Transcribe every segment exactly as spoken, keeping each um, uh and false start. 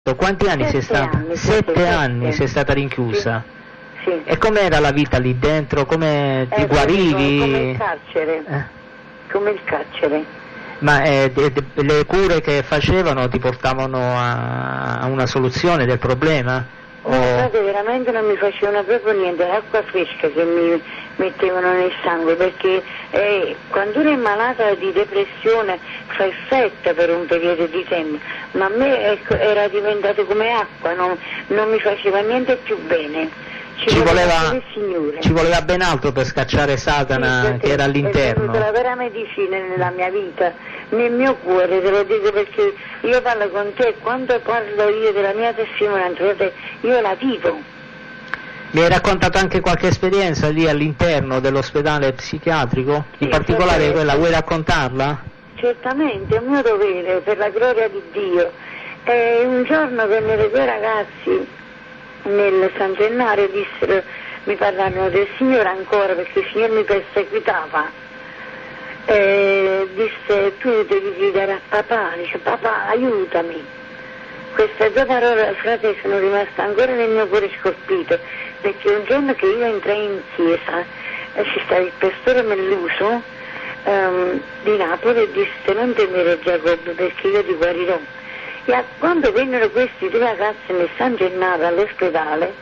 Quanti anni sei stata? Anni, Sette, sette anni sei stata rinchiusa? Sì. Sì. E com'era la vita lì dentro? Come ti eh, guarivi? Come il carcere. Eh. Come il carcere. Ma eh, de, de, le cure che facevano ti portavano a, a una soluzione del problema? No, guardate, veramente non mi facevano proprio niente, l'acqua fresca che mi mettevano nel sangue, perché eh, quando uno è malata di depressione fa effetto per un periodo di tempo, ma a me ecco, era diventato come acqua, non, non mi faceva niente più bene. Ci, ci, voleva, ci voleva ben altro per scacciare Satana, sì, che era all'interno. È la vera medicina nella mia vita, nel mio cuore, te lo dico perché io parlo con te e quando parlo io della mia testimonianza, io la vivo. Mi hai raccontato anche qualche esperienza lì all'interno dell'ospedale psichiatrico? In sì, particolare certamente. Quella, vuoi raccontarla? Certamente, è un mio dovere, per la gloria di Dio. E un giorno vennero due ragazzi nel San Gennaro dissero, mi parlarono del Signore ancora perché il Signore mi perseguitava, e disse tu devi gridare a papà, dice papà aiutami. Queste due parole, frate, sono rimaste ancora nel mio cuore scolpite, perché un giorno che io entrai in chiesa eh, ci stava il pastore Melluso um, di Napoli e disse non temere Giacobbe perché io ti guarirò. E quando vennero questi due ragazzi nel San Gennaro all'ospedale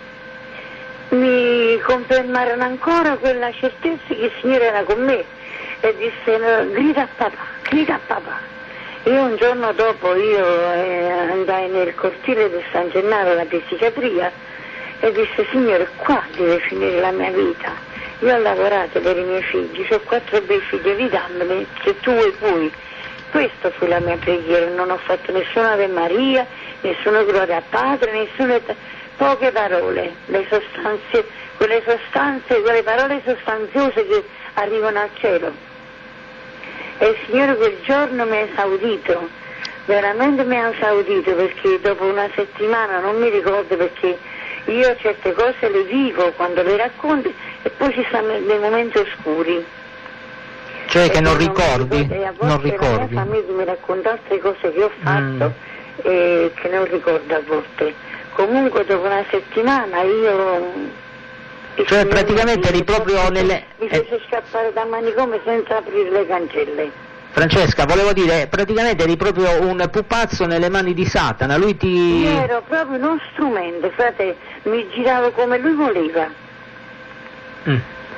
mi confermarono ancora quella certezza che il Signore era con me e dissero grida a papà, grida a papà. Io un giorno dopo io eh, andai nel cortile del San Gennaro alla psichiatria e disse Signore qua deve finire la mia vita, io ho lavorato per i miei figli, ho quattro bei figli, ridammeli se tu vuoi puoi. Questa fu la mia preghiera, non ho fatto nessuna Ave Maria, nessuna gloria al Padre, nessune poche parole, le sostanze, quelle sostanze, quelle parole sostanziose che arrivano al cielo. E il Signore quel giorno mi ha esaudito, veramente mi ha esaudito perché dopo una settimana non mi ricordo perché io certe cose le vivo quando le racconto e poi ci stanno dei momenti oscuri. Cioè che non ricordi, ricordo, e a volte non ricordi. La mia famiglia mi racconta altre cose che ho fatto mm. e che non ricordo a volte. Comunque dopo una settimana io... Cioè praticamente eri proprio nelle... Mi fece eh. scappare dal manicomio senza aprire le cancelle. Francesca, volevo dire, praticamente eri proprio un pupazzo nelle mani di Satana, lui ti... Io ero proprio uno strumento, frate, mi giravo come lui voleva. Mm.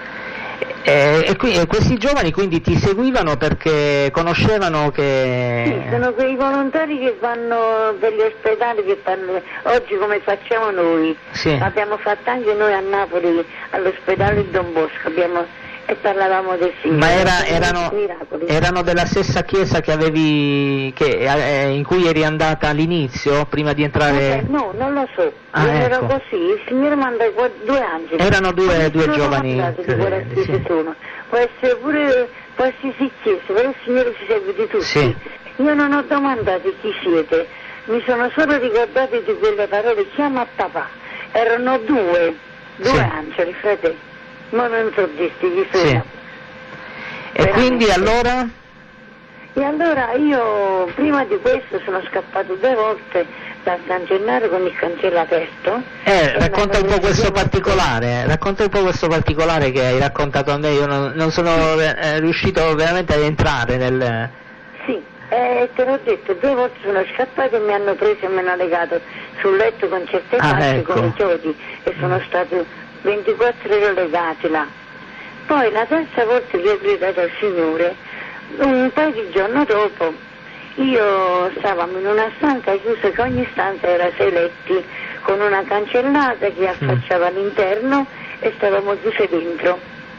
E, e, qui, e questi giovani quindi ti seguivano perché conoscevano che... Sì, sono quei volontari che vanno per gli ospedali che fanno oggi come facciamo noi. Sì. Abbiamo fatto anche noi a Napoli all'ospedale Don Bosco, abbiamo, e parlavamo del Signore. Ma era, erano, erano della stessa chiesa che avevi, che, eh, in cui eri andata all'inizio, prima di entrare... Eh, no, non lo so, ah, io ecco. ero così, il Signore manda due angeli. Erano due, due giovani... Di sì. Sono. Può essere pure qualsiasi chiesa, però il Signore ci segue di tutti. Sì. Io non ho domandato chi siete, mi sono solo ricordata di quelle parole, chiama papà. Erano due, due sì. angeli, fratelli, ma non so dirti chi sono. Sì. E veramente. Quindi allora? E allora io prima di questo sono scappato due volte da San Gennaro con il cancello aperto. Eh, racconta un po' questo particolare, racconta un po' questo particolare che hai raccontato a me, io non, non sono eh, riuscito veramente ad entrare nel... Sì, eh, te l'ho detto, due volte sono scappato e mi hanno preso e mi hanno legato sul letto con certe ah, fasce, ecco. con i chiodi, e sono mm. stato ventiquattro ore legati là. Poi la terza volta che ho gridato al Signore, un paio di giorni dopo, io stavamo in una stanza chiusa che ogni stanza era sei letti con una cancellata che affacciava mm. all'interno e stavamo chiuse dentro.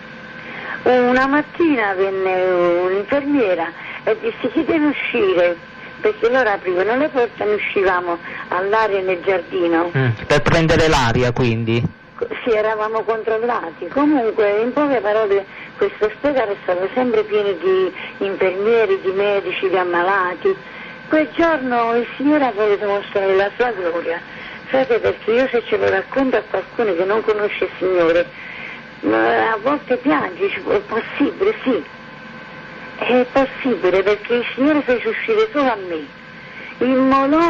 Una mattina venne un'infermiera e disse chi deve uscire, perché loro aprivano le porte e noi uscivamo all'aria nel giardino. Mm. Per prendere l'aria quindi? Sì, eravamo controllati. Comunque, in poche parole, questo ospedale stava sempre pieno di infermieri, di medici, di ammalati. Quel giorno il Signore ha voluto mostrare la sua gloria. Sapete, perché io se ce lo racconto a qualcuno che non conosce il Signore, a volte piange, è possibile, sì. È possibile perché il Signore fece uscire solo a me. Il